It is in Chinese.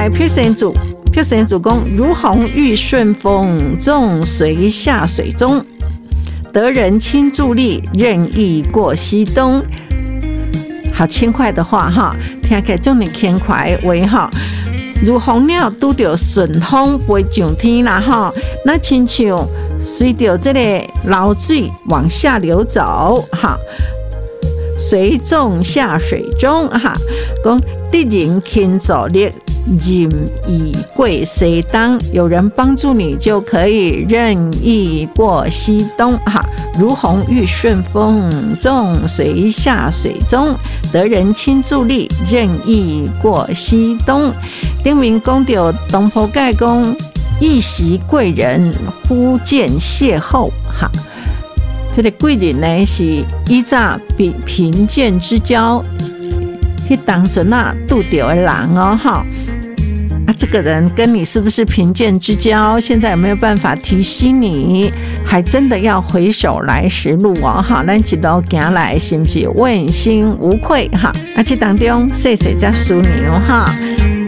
来撇神主公如鸿遇顺风，纵随下水中，得人亲助力，任意过西东。好轻快的话哈，听起来这么轻快的话哈，如鸿鸟拄着顺风飞上天啦哈，那亲像随着这个流水往下流走哈，随纵下水中哈，讲得人亲助力，任意过西东，有人帮助你就可以任意过西东哈。如鸿遇顺风，纵随下水中，得人亲助力，任意过西东。顶面讲到东坡介讲一袭贵人，忽见邂逅哈。这个贵人呢是以早比贫贱之交，迄当阵啊拄到的人哦哈。这个人跟你是不是贫贱之交？现在有没有办法提醒你？还真的要回首来时路哦！哈，咱一路行来是不是问心无愧？哈，这当中细细才枢纽哈。